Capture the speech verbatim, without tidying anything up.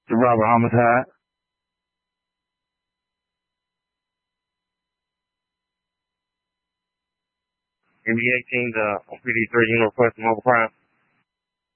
The robber homicide. N B A teams, uh, on P D three, you know, request mobile crime.